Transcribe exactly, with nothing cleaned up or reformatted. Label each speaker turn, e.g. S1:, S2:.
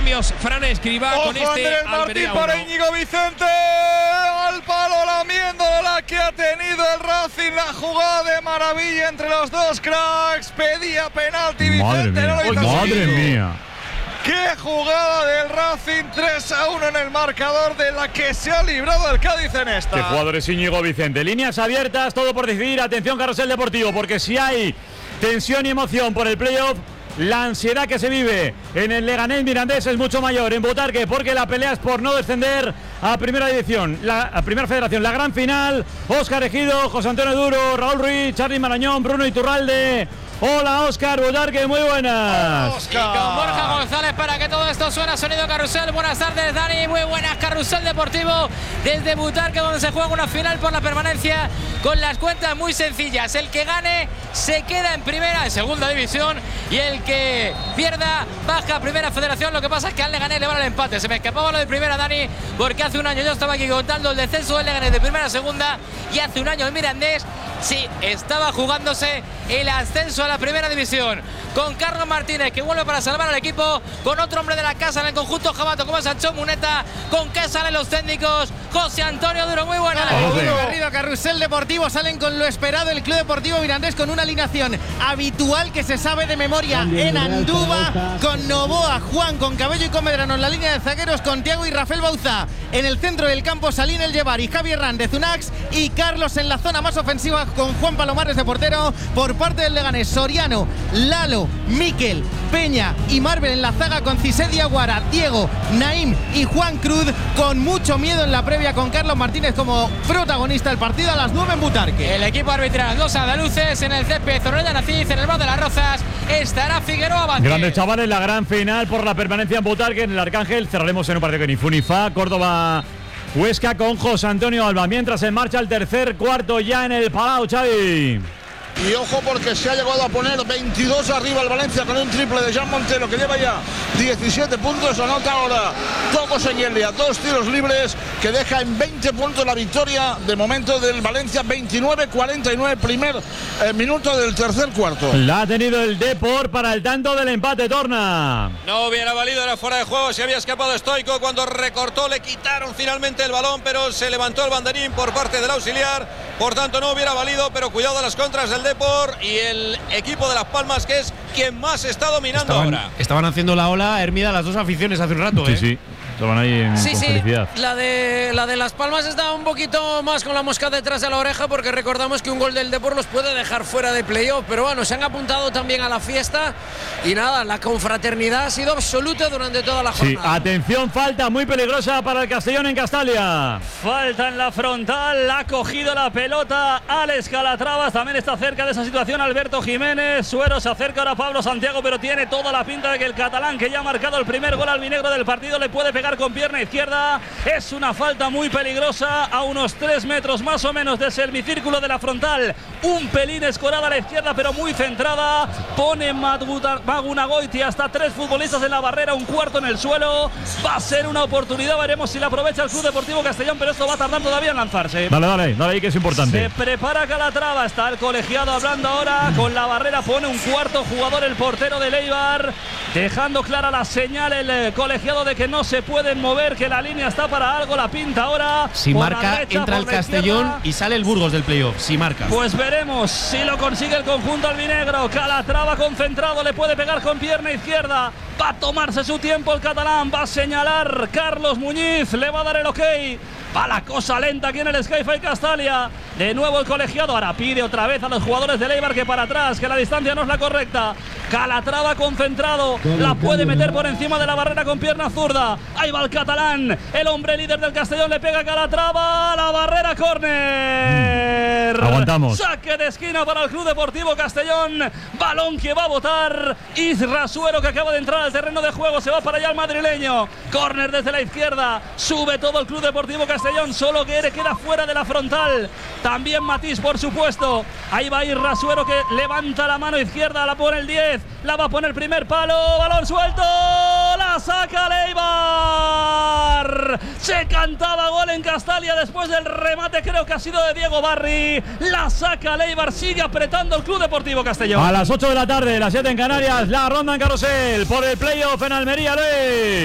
S1: cambios Fran Escribá
S2: Ojo,
S1: con este
S2: Andrés Martín
S1: Almería
S2: para
S1: uno.
S2: Íñigo Vicente. Al palo lamiendo la que ha tenido el Racing. La jugada de maravilla entre los dos cracks. Pedía penalti
S3: Madre
S2: Vicente.
S3: mía,
S2: No lo hizo
S3: madre
S2: así.
S3: mía.
S2: ¡Qué jugada del Racing! tres a uno en el marcador, de la que se ha librado el Cádiz en esta.
S3: Qué jugador es Íñigo Vicente. Líneas abiertas, todo por decidir. Atención, Carrusel Deportivo, porque si hay tensión y emoción por el playoff, la ansiedad que se vive en el Leganés Mirandés es mucho mayor en Butarque, porque la pelea es por no descender a Primera División, la a Primera Federación. La gran final, Óscar Ejido, José Antonio Duro, Raúl Ruiz, Charly Marañón, Bruno Iturralde. Hola, Óscar, Butarque, muy buenas.
S4: Y con Borja González para que todo esto suena. Sonido Carrusel. Buenas tardes, Dani. Muy buenas, Carrusel Deportivo desde Butarque, donde se juega una final por la permanencia con las cuentas muy sencillas. El que gane se queda en primera, en segunda división, y el que pierda baja a Primera Federación. Lo que pasa es que al Leganés le vale el empate. Se me escapaba lo de primera, Dani, porque hace un año yo estaba aquí contando el descenso del Leganés de primera a segunda, y hace un año el Mirandés sí estaba jugándose el ascenso a la Primera División, con Carlos Martínez, que vuelve para salvar al equipo, con otro hombre de la casa en el conjunto jabato como es Sancho Muneta, con que salen los técnicos. José Antonio Duro, muy buena.
S5: Arriba, Carrusel Deportivo. Salen con lo esperado el Club Deportivo Mirandés, con una alineación habitual que se sabe de memoria en Andúba, con Novoa, Juan, con Cabello y con Medrano en la línea de zagueros, con Tiago y Rafael Bauza en el centro del campo, Salín El Llevar y Javier Rández Unax, y Carlos en la zona más ofensiva con Juan Palomares de portero. Por parte del Leganés, Soriano, Lalo, Miquel, Peña y Marvel en la zaga, con Cisé Diaguara, Diego, Naim y Juan Cruz, con mucho miedo en la previa, con Carlos Martínez como protagonista del partido a las nueve en Butarque.
S4: El equipo arbitral, los andaluces en el césped, Zorrilla Naciz, en el bar de las Rozas estará Figueroa Vázquez.
S3: Grandes chavales, la gran final por la permanencia en Butarque, en el Arcángel. Cerraremos en un partido que ni fu ni fa. Córdoba Huesca con José Antonio Alba, mientras en marcha el tercer cuarto ya en el Palau, Xavi.
S6: Y ojo, porque se ha llegado a poner veintidós arriba el Valencia con un triple de Jean Montero, que lleva ya diecisiete puntos. Anota ahora Toco Señelia, dos tiros libres, que deja en veinte puntos la victoria de momento del Valencia. Veintinueve cuarenta y nueve, primer eh, minuto del tercer cuarto.
S3: La ha tenido el Depor para el tanto del empate, Torna.
S7: No hubiera valido, era fuera de juego, se había escapado Stoico cuando recortó, le quitaron finalmente el balón, pero se levantó el banderín por parte del auxiliar, por tanto no hubiera valido, pero cuidado a las contras del Depor y el equipo de Las Palmas, que es quien más está dominando
S8: estaban,
S7: ahora.
S8: Estaban haciendo la ola, Hermida, las dos aficiones hace un rato,
S3: Sí,
S8: ¿eh?
S3: sí. Estaban ahí en,
S4: Sí,
S3: con
S4: sí,
S3: felicidad.
S4: la de, la de Las Palmas está un poquito más con la mosca detrás de la oreja, porque recordamos que un gol del Depor los puede dejar fuera de playoff, pero bueno, se han apuntado también a la fiesta y nada, la confraternidad ha sido absoluta durante toda la
S3: Sí,
S4: jornada.
S3: atención, falta muy peligrosa para el Castellón en Castalia.
S9: Falta en la frontal, ha cogido la pelota Alex Calatravas, también está cerca de esa situación Alberto Jiménez. Suero se acerca ahora a Pablo Santiago, pero tiene toda la pinta de que el catalán, que ya ha marcado el primer gol albinegro del partido, le puede pegar con pierna izquierda. Es una falta muy peligrosa a unos tres metros más o menos del semicírculo de la frontal, un pelín escorada a la izquierda, pero muy centrada. Pone Magunagoiti hasta tres futbolistas en la barrera, un cuarto en el suelo. Va a ser una oportunidad, veremos si la aprovecha el Club Deportivo Castellón, pero esto va a tardar todavía en lanzarse.
S3: Dale, dale, dale ahí, que es importante.
S9: Se prepara Calatrava, está el colegiado hablando ahora con la barrera, pone un cuarto jugador, el portero de Eibar, dejando clara la señal el colegiado de que no se pueden mover, que la línea está para algo, la pinta ahora.
S8: Si marca, derecha, entra el Castellón izquierda. Y sale el Burgos del playoff, si marca.
S9: Pues veremos si lo consigue el conjunto albinegro. Calatrava concentrado, le puede pegar con pierna izquierda. Va a tomarse su tiempo el catalán, va a señalar Carlos Muñiz, le va a dar el ok. Va la cosa lenta aquí en el Skyfy Castalia. De nuevo el colegiado, ahora pide otra vez a los jugadores del Eibar que para atrás, que la distancia no es la correcta. Calatrava concentrado, la puede meter por encima de la barrera con pierna zurda. Ahí va el catalán, el hombre líder del Castellón, le pega a Calatrava, la barrera, córner.
S3: Aguantamos.
S9: Saque de esquina para el Club Deportivo Castellón. Balón que va a botar Isra Suero, que acaba de entrar al terreno de juego. Se va para allá el madrileño. Córner desde la izquierda. Sube todo el Club Deportivo Castellón. Solo Guerre queda fuera de la frontal. También Matís, por supuesto. Ahí va Isra Suero, que levanta la mano izquierda. La pone el diez. La va a poner primer palo. Balón suelto. La saca Eibar. Se cantaba gol en Castalia después del remate. Creo que ha sido de Diego Barri. La saca Eibar. Sigue apretando el Club Deportivo Castellón.
S3: A las ocho de la tarde, las siete en Canarias, la ronda en Carrusel por el playoff en Almería, Luis.